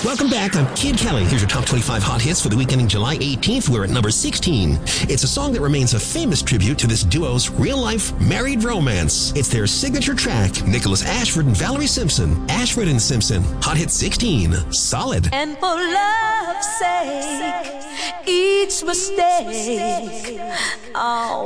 Welcome back. I'm Kid Kelly. Here's your top 25 hot hits for the week ending July 18th. We're at number 16. It's a song that remains a famous tribute to this duo's real-life married romance. It's their signature track, Nicholas Ashford and Valerie Simpson. Ashford and Simpson, hot hit 16, Solid. And for love's sake, each mistake, oh,